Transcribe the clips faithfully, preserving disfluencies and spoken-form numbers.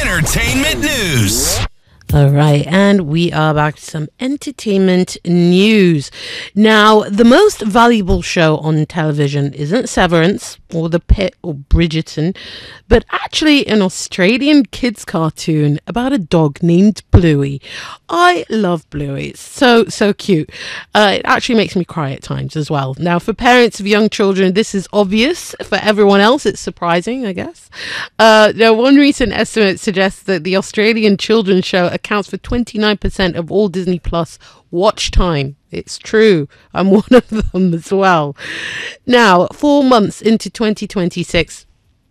Entertainment news. All right, and we are back to some entertainment news. Now, the most valuable show on television isn't Severance or The Pit or Bridgerton, but actually an Australian kids cartoon about a dog named Bluey. I love Bluey. It's so, so cute. Uh, it actually makes me cry at times as well. Now, for parents of young children, this is obvious. For everyone else, it's surprising, I guess. Uh, now, one recent estimate suggests that the Australian children's show accounts for twenty-nine percent of all Disney Plus watch time. It's true. I'm one of them as well. Now, four months into twenty twenty-six,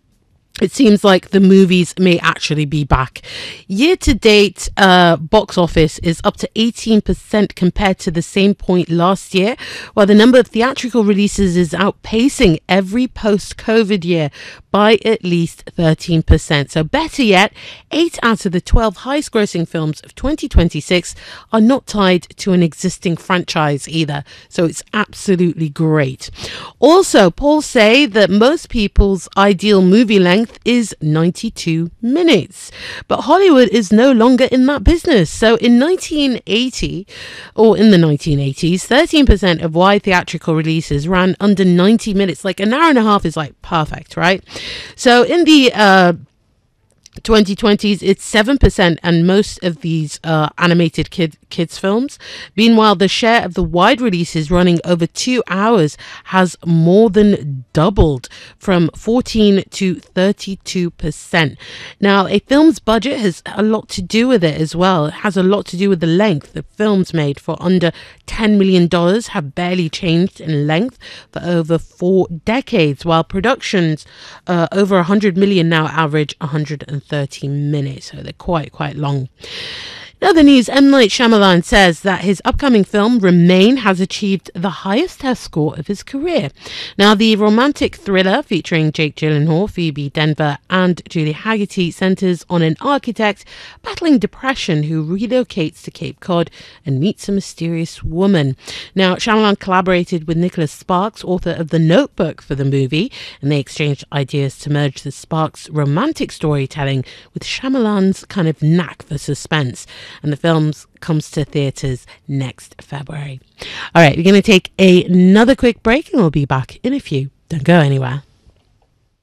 it seems like the movies may actually be back. Year to date, uh, box office is up to eighteen percent compared to the same point last year, while the number of theatrical releases is outpacing every post-COVID year by at least thirteen percent. So better yet, eight out of the twelve highest grossing films of twenty twenty-six are not tied to an existing franchise either. So it's absolutely great. Also, polls say that most people's ideal movie length is ninety-two minutes. But Hollywood is no longer in that business. So in nineteen eighty, or in the nineteen eighties, thirteen percent of wide theatrical releases ran under ninety minutes. Like an hour and a half is like perfect, right? So in the uh, twenty twenties, it's seven percent, and most of these uh, animated kid, kids films. Meanwhile, the share of the wide releases running over two hours has more than doubled from fourteen to thirty-two percent. Now, a film's budget has a lot to do with it as well. It has a lot to do with the length. The films made for under ten million dollars have barely changed in length for over four decades, while productions uh, over one hundred million now average one hundred thirty minutes, so they're quite quite long. In other news, M. Night Shyamalan says that his upcoming film, Remain, has achieved the highest test score of his career. Now, the romantic thriller featuring Jake Gyllenhaal, Phoebe Denver and Julie Haggerty centers on an architect battling depression who relocates to Cape Cod and meets a mysterious woman. Now, Shyamalan collaborated with Nicholas Sparks, author of The Notebook, for the movie, and they exchanged ideas to merge the Sparks romantic storytelling with Shyamalan's kind of knack for suspense. And the film comes to theatres next February. All right, we're going to take a, another quick break and we'll be back in a few. Don't go anywhere.